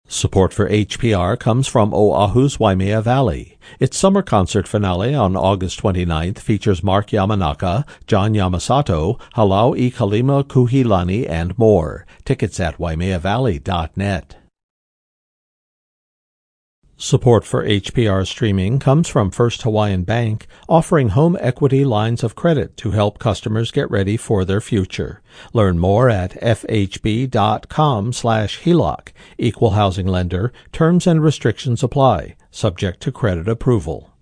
Support for HPR comes from Oahu's Waimea Valley. Its summer concert finale on August 29th features Mark Yamanaka, John Yamasato, Halau I Kalima Kuhilani, and more. Tickets at waimeavalley.net. Support for HPR streaming comes from First Hawaiian Bank, offering home equity lines of credit to help customers get ready for their future. Learn more at fhb.com/HELOC. Equal housing lender. Terms and restrictions apply, subject to credit approval.